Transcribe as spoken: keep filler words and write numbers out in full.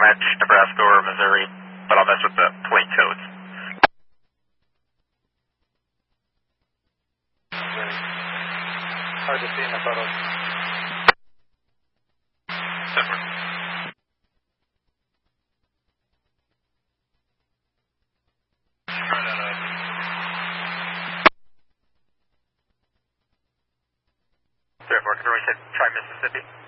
match Nebraska or Missouri, but I'll mess with the plate codes. Hard to see in the photos. Separate. Three four, can we say try Mississippi?